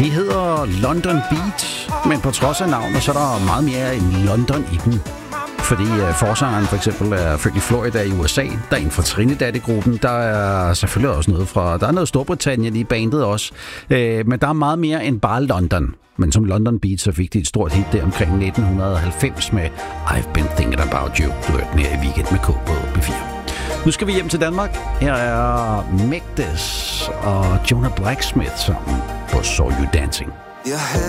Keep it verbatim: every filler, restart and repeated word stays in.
De hedder London Beat, men på trods af navnet, så er der meget mere end London i dem. Fordi uh, forsangeren for eksempel er født i Florida i U S A. Der er en fra Trinidad i gruppen. Der er selvfølgelig også noget fra... Der er noget Storbritannien i bandet også. Uh, men der er meget mere end bare London. Men som London Beat, så fik de et stort hit der omkring nitten halvfems med I've Been Thinking About You. Du hørte den her i Weekend med K på B fire. Nu skal vi hjem til Danmark. Her er Magdes og Jonah Blacksmith sammen på Saw You Dancing. Your